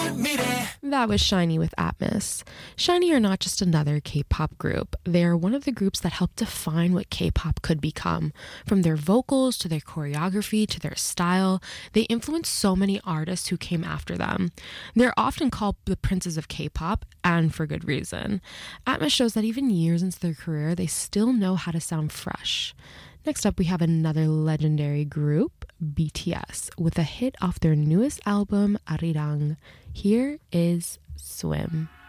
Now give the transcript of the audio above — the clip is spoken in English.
That was SHINee with Atmos. SHINee are not just another K-pop group. They are one of the groups that helped define what K-pop could become. From their vocals to their choreography to their style, they influenced so many artists who came after them. They're often called the princes of K-pop, and for good reason. Atmos shows that even years into their career, they still know how to sound fresh. Next up, we have another legendary group, BTS, with a hit off their newest album, Arirang. Here is Swim.